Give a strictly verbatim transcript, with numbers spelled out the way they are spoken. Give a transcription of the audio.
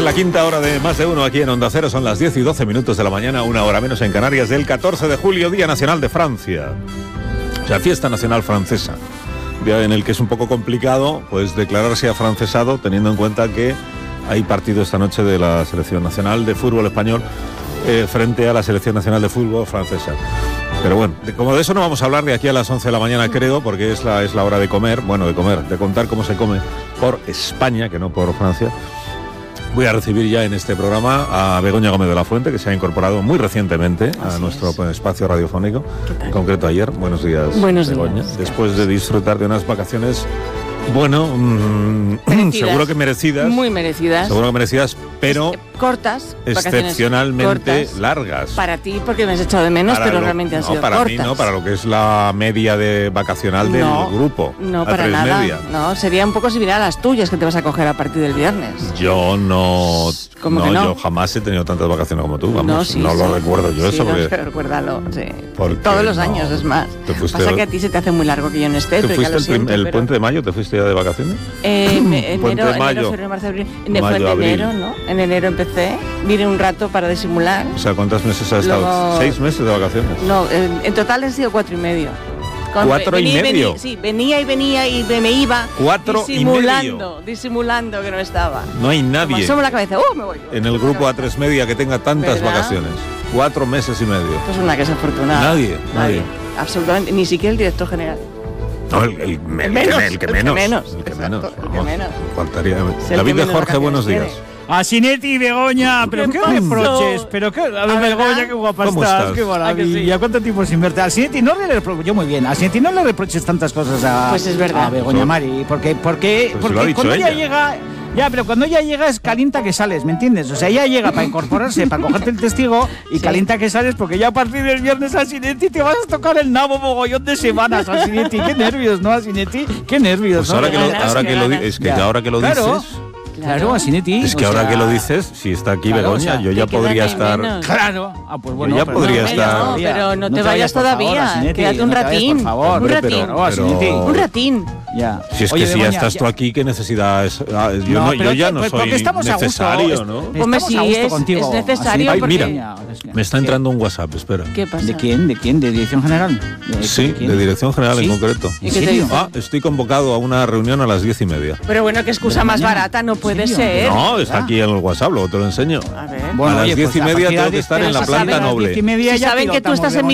en la quinta hora de Más de Uno aquí en Onda Cero. Son las diez y doce minutos de la mañana, una hora menos en Canarias, del catorce de julio, Día Nacional de Francia. O sea, fiesta nacional francesa. Día en el que es un poco complicado pues declararse afrancesado, teniendo en cuenta que hay partido esta noche de la Selección Nacional de Fútbol Español eh, frente a la Selección Nacional de Fútbol Francesa. Pero bueno, de, como de eso no vamos a hablar de aquí a las once de la mañana, creo, porque es la, es la hora de comer, bueno, de comer, de contar cómo se come por España, que no por Francia. Voy a recibir ya en este programa a Begoña Gómez de la Fuente, que se ha incorporado muy recientemente a Así nuestro es. espacio radiofónico, en concreto ayer. Buenos días, Buenos Begoña. días. Después de disfrutar de unas vacaciones, bueno, mmm, seguro que merecidas. Muy merecidas. Seguro que merecidas, pero es, cortas. Excepcionalmente cortas, largas. Para ti, porque me has echado de menos, para pero lo, realmente han no, sido para cortas. mí no, para lo que es la media de vacacional del no, grupo. No, para nada. Media. No, sería un poco similar a las tuyas que te vas a coger a partir del viernes. Yo no, ¿Cómo no, que no? yo jamás he tenido tantas vacaciones como tú. Vamos, no, sí, no sí, lo recuerdo yo sí, eso. No, Porque, pero recuérdalo, sí. Porque Todos los no, años, es más. Te fuiste Pasa de... que a ti se te hace muy largo que yo no esté. ¿Te fuiste lo el, siento, el pero... puente de mayo? ¿Te fuiste ya de vacaciones? Eh, me, enero, puente de mayo. enero, febrero, marzo, abril. Mayo, fue en abril. enero, ¿no? En enero empecé. Vine un rato para disimular. O sea, ¿cuántos meses has Luego... estado? ¿Seis meses de vacaciones? No, en, en total han sido cuatro y medio. Con, ¿Cuatro venía, y medio? Venía, sí, venía y venía y me, me iba. ¿Cuatro disimulando, y medio? Disimulando que no estaba. No hay nadie. Asomo la cabeza, ¡uh, me voy! En el grupo A tres Media que tenga tantas ¿verdad? vacaciones. Cuatro meses y medio. Pues una que es afortunada. Nadie, nadie. Absolutamente, ni siquiera el director general. No, el, el, el, el menos. El que menos. El que menos. El que Exacto, menos. el que menos. Faltaría. Es el David que de menos Jorge, buenos días. tiene. A Sinetti y Begoña, pero qué, ¿Qué reproches, pero qué, a ver, Begoña, qué guapa ¿Cómo estás, estás? qué maravilla, sí? cuánto tiempo sin verte. A Sinetti no le reproches, yo muy bien, a Sinetti no le reproches tantas cosas a, pues es verdad. a Begoña Eso. Mari, porque, porque, Pues porque lo ha dicho cuando ella ella. llega, ya, pero cuando ella llega es calienta que sales, ¿me entiendes? O sea, ella llega para incorporarse, para cogerte el testigo y Sí. calienta que sales porque ya a partir del viernes a Sinetti te vas a tocar el nabo mogollón de semanas a Sinetti, qué nervios, ¿no? A Sinetti, qué nervios, Pues ¿no? ahora que lo, ganas, ahora qué que lo, di- ganas. es que Ya. ahora que lo Claro. dices. Claro, a Sinetti. Es que o ahora sea, que lo dices, si está aquí claro, Begoña, o sea, yo te ya queda podría ni estar. menos. Claro, ah, pues bueno, Yo ya pero podría no, estar- No, pero no te vayas por favor, todavía, Sinetti, quédate un no te vayas, ratín. por favor. Un Hombre, ratín. pero- No, Sinetti. Un ratín. Ya. Si es Oye, que si ya Begoña, estás tú aquí, ¿qué necesidad es? Ah, yo, no, pero yo ya que- no pues soy porque estamos a gusto, necesario, es- ¿no? Hombre, Estamos sí, a gusto es- contigo. es necesario Ay, porque- mira, me está entrando un WhatsApp, espera. ¿Qué pasa? ¿De quién? ¿De quién? ¿De Dirección General? ¿De, Sí, quién? de Dirección General ¿Sí? en concreto. ¿En ¿Y qué te serio? dice? Ah, estoy convocado a una reunión a las diez y media. Pero bueno, qué excusa ¿De más mañana? barata no puede ¿En serio? ser. No, está ¿verdad? aquí en el WhatsApp, luego te lo enseño. A ver. Bueno, a las oye, diez pues y a media partir tengo de que estar las en la diez- planta saben, a las noble. diez y media Si ya saben que tú pilotamos, estás en mi